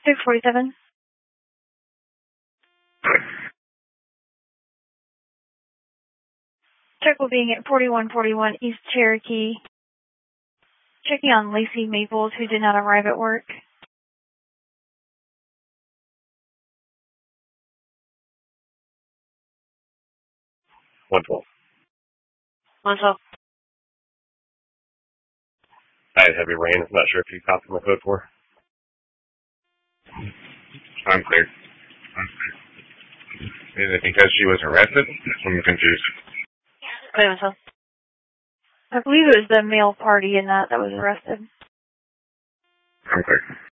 647. Check will being at 4141 East Cherokee. Checking on Lacey Maples, who did not arrive at work. Wonderful. 112. I had heavy rain. I'm not sure if you copied my code for. I'm clear. Is it because she was arrested? I'm confused. Wait a minute. I believe it was the male party in that was arrested. I'm clear.